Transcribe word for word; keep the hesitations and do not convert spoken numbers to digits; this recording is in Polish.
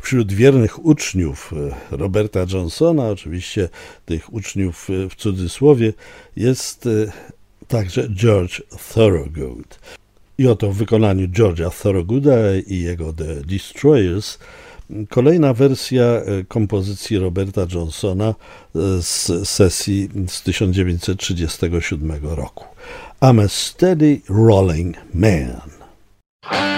Wśród wiernych uczniów Roberta Johnsona, oczywiście tych uczniów w cudzysłowie, jest także George Thorogood. I oto w wykonaniu George'a Thorogooda i jego The Destroyers kolejna wersja kompozycji Roberta Johnsona z sesji z tysiąc dziewięćset trzydziestego siódmego roku. I'm a steady rolling man.